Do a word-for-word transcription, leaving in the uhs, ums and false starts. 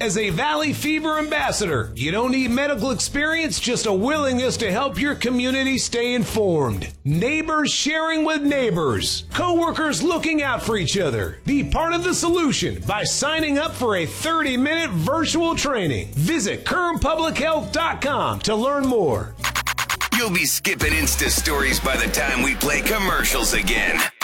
As a Valley Fever ambassador, you don't need medical experience, just a willingness to help your community stay informed. Neighbors sharing with neighbors. Coworkers looking out for each other. Be part of the solution by signing up for a thirty-minute virtual training. Visit Curran Public Health dot com to learn more. You'll be skipping Insta stories by the time we play commercials again.